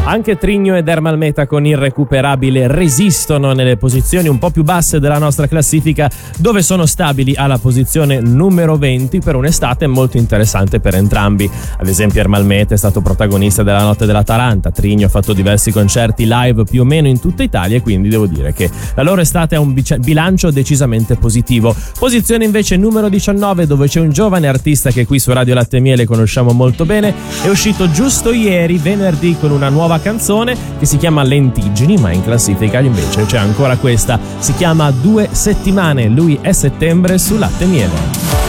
Anche Trigno ed Ermal Meta con Irrecuperabile resistono nelle posizioni un po' più basse della nostra classifica, dove sono stabili alla posizione numero 20 per un'estate molto interessante per entrambi. Ad esempio Ermal Meta è stato protagonista della Notte della Taranta, Trigno ha fatto diversi concerti live più o meno in tutta Italia e quindi devo dire che la loro estate ha un bilancio decisamente positivo. Posizione invece numero 19, dove c'è un giovane artista che qui su Radio Latte e Miele conosciamo molto bene, è uscito giusto ieri, venerdì, con una nuova canzone che si chiama Lentiggini, ma in classifica invece c'è ancora questa, si chiama 2 settimane, lui è Settembre su Latte e Miele.